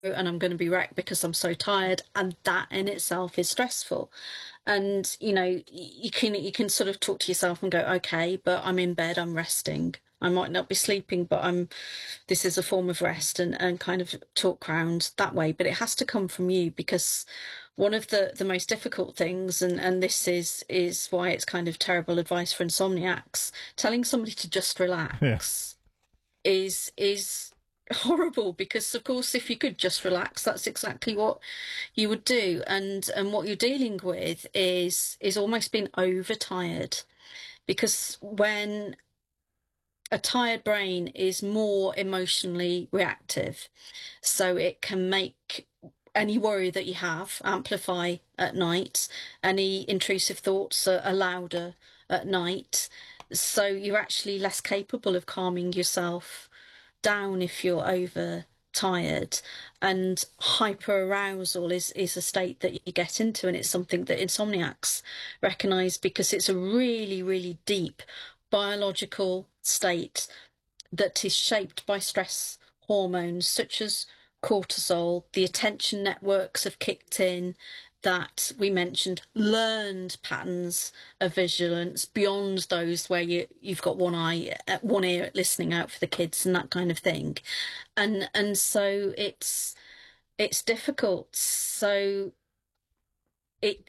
and I'm going to be wrecked because I'm so tired, and that in itself is stressful. And you can sort of talk to yourself and go, okay, but I'm in bed, I'm resting. I might not be sleeping, but this is a form of rest, and kind of talk round that way. But it has to come from you, because one of the most difficult things, and this is why it's kind of terrible advice for insomniacs, telling somebody to just Yeah. relax is horrible, because of course if you could just relax, that's exactly what you would do. And what you're dealing with is almost being overtired, because when a tired brain is more emotionally reactive, so it can make any worry that you have amplify at night. Any intrusive thoughts are louder at night, so you're actually less capable of calming yourself down if you're over tired. And hyperarousal is a state that you get into, and it's something that insomniacs recognize, because it's a really, really deep biological state that is shaped by stress hormones such as cortisol. The attention networks have kicked in, that we mentioned, learned patterns of vigilance beyond those where you've got one eye, one ear listening out for the kids and that kind of thing. And so it's difficult. So it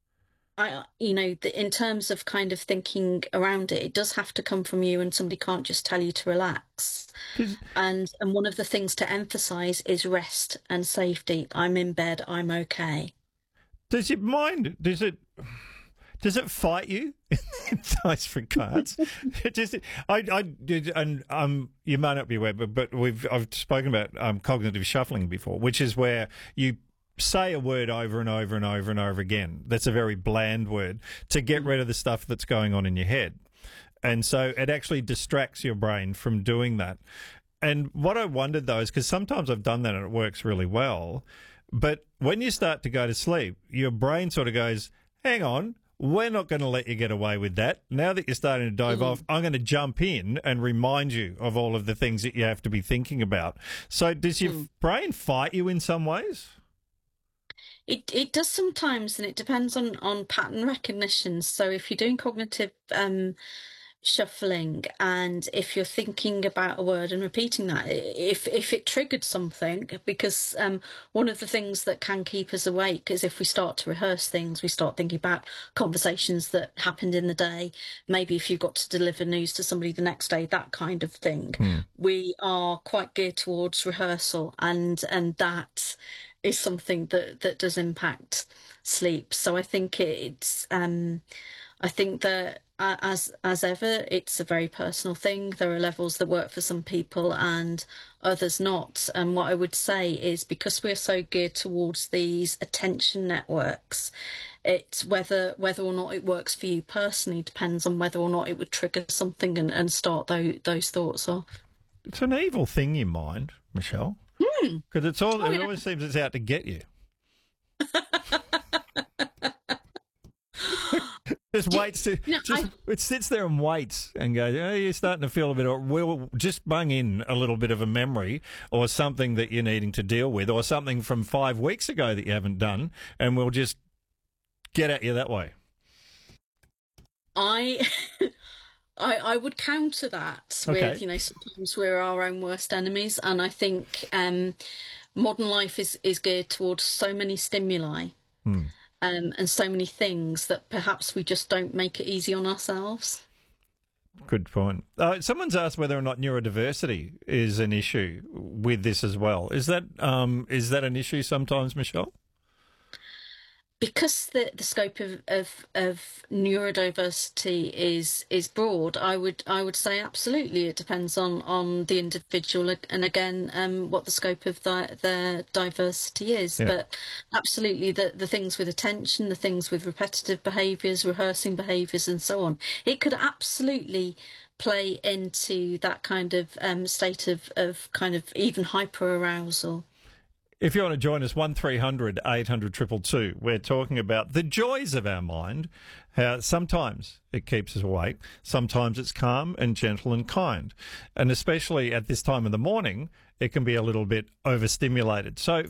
in terms of kind of thinking around it, it does have to come from you, and somebody can't just tell you to relax. Does, And one of the things to emphasize is rest and safety. I'm in bed, I'm okay. does your mind, does it fight you in those regards? I did, and you may not be aware, but I've spoken about cognitive shuffling before, which is where you say a word over and over and over and over again. That's a very bland word to get rid of the stuff that's going on in your head, and so it actually distracts your brain from doing that. And what I wondered though is, because sometimes I've done that and it works really well, but when you start to go to sleep, your brain sort of goes, hang on, we're not going to let you get away with that. Now that you're starting to dive off, I'm going to jump in and remind you of all of the things that you have to be thinking about. So does your brain fight you in some ways? It does sometimes, and it depends on pattern recognition. So if you're doing cognitive shuffling, and if you're thinking about a word and repeating that, if it triggered something, because one of the things that can keep us awake is if we start to rehearse things, we start thinking about conversations that happened in the day, maybe if you've got to deliver news to somebody the next day, that kind of thing. We are quite geared towards rehearsal, and that is something that does impact sleep. So I think I think that, as ever, it's a very personal thing. There are levels that work for some people and others not. And what I would say is, because we're so geared towards these attention networks, it's whether or not it works for you personally depends on whether or not it would trigger something and start those thoughts off. It's an evil thing, your mind, Michelle, because Oh it yeah. always seems it's out to get you. Just waits to No, it sits there and waits and goes, oh, you're starting to feel a bit, or we'll just bung in a little bit of a memory or something that you're needing to deal with, or something from 5 weeks ago that you haven't done, and we'll just get at you that way. I I would counter that Okay. with, sometimes we're our own worst enemies, and I think modern life is geared towards so many stimuli, and so many things, that perhaps we just don't make it easy on ourselves. Good point. Someone's asked whether or not neurodiversity is an issue with this as well. Is that an issue sometimes, Michelle? Because the scope of neurodiversity is broad, I would say absolutely it depends on the individual, and again, what the scope of their diversity is. Yeah. But absolutely, the things with attention, the things with repetitive behaviours, rehearsing behaviours, and so on, it could absolutely play into that kind of state of kind of even hyper arousal. If you want to join us, 1300 800 222. We're talking about the joys of our mind, how sometimes it keeps us awake, sometimes it's calm and gentle and kind. And especially at this time of the morning, it can be a little bit overstimulated. So